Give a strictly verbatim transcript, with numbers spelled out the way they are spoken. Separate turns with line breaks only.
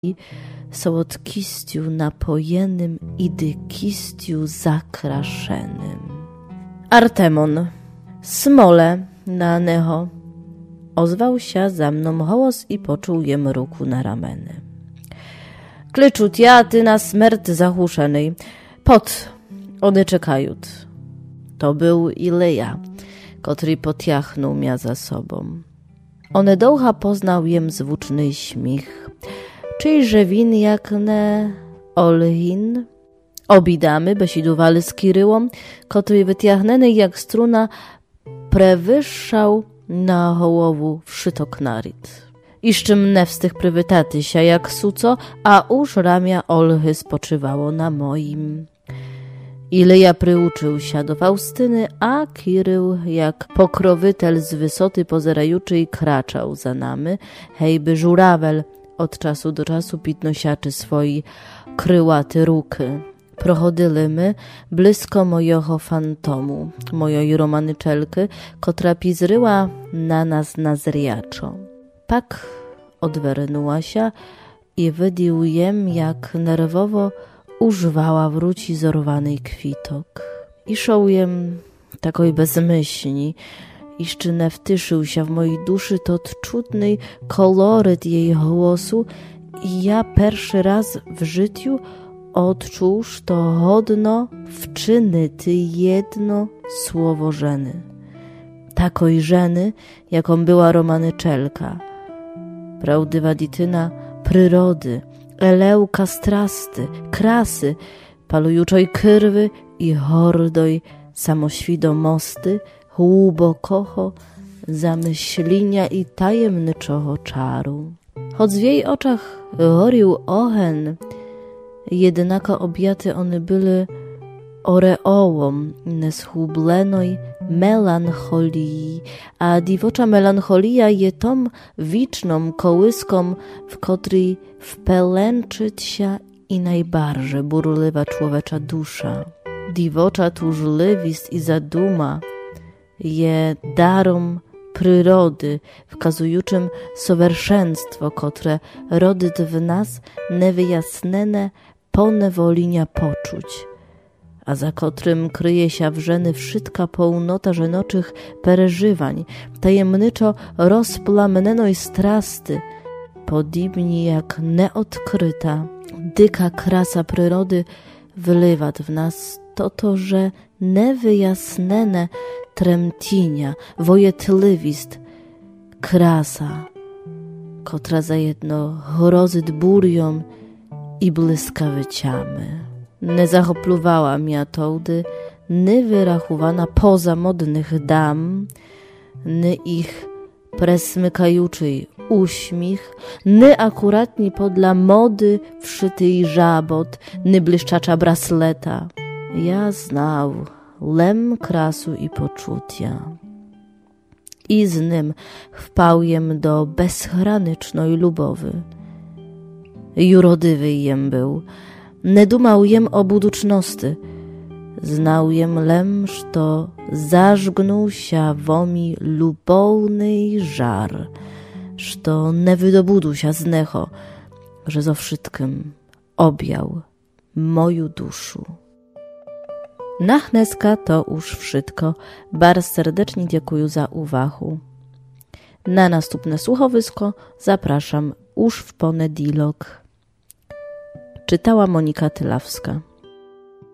sołodkistju napojenym i dykistju zakraszenym. Artemon, smole na neho, ozwał się za mną hołos i poczuł jem ruku na rameny. Klyczut ja, ty na smert zahuszenej, pot, one czekajut. To był Ileja, który potiachnął mnie za sobą. One dołcha poznał jem zwuczny śmich, czyjże win jak ne olhin. Obidamy besidowali z Kiryłą, który wytiachnęny jak struna prewyższał na hołowu wszytok narit. Iszczy mnie wstych prywitatysia jak suco, a uż ramia olchy spoczywało na moim. Ile ja przyuczył się do Faustyny, a Kirył jak pokrowytel z wysoty pozerajuczej kraczał za nami, hejby żurawel od czasu do czasu pitnosiaczy swoi kryłaty ruky. Prochodyli my blisko mojego fantomu, mojej romanyczelky, kotra pizryła na nas nazriaczo. Pak odwernuła się i wydił jem, jak nerwowo używała wróci zorwanej kwitok. I szoł jem takoj bezmyślni, iżczy ne wtyszył się w mojej duszy tot czudny koloryt jej głosu i ja pierwszy raz w życiu odczułż to hodno wczyny ty jedno słowo żeny. Takoj żeny, jaką była romanyczelka. Prawdywa dityna przyrody, eleuka strasty, krasy, palujuczoj kyrwy i hordoj samoświdomosty, głębokoho zamyślinia i tajemniczoho czaru. Choć w jej oczach gorił ochen, jednako objaty one były oreołom neschublenoj melancholii, a diwocza melancholia je tą wiczną kołyską, w której wpelęczyć się i najbarże burliwa człowiecza dusza. Diwocza tłużliwist i zaduma je darom przyrody, wkazujuczym sowerszenstwo, które rodyt w nas niewyjasnene ponewolinia poczuć, a za kotrym kryje się wrzeny wszystka pełnota żenoczych pereżywań, tajemniczo rozplamnenoj strasty, podobnie jak neodkryta, dyka krasa przyrody wyliwa w nas to to, że niewyjasnene tremtinia, wojetlywist, krasa, kotra za jedno horozyt burią i błyskawyciamy. Nie zachopluwała mnie tołdy, nie wyrachowana poza modnych dam, nie ich presmykajuczej uśmiech, nie akuratni podla mody wszytej żabot, nie błyszczacza brasleta. Ja znał lem krasu i poczucia. I z nim wpał jem do bezgranicznej lubowy. Jurodywy jem był, nie dumał jem o buduczności. Znał jem lem, że zażgnął się womi lubowny żar, że nie wydobudu się z necho, że zo wszystkim objął moją duszu. Nachneska to już wszystko. Bardzo serdecznie dziękuję za uwagę. Na następne słuchowisko zapraszam już w poniedziałek. Czytała Monika Tylawska.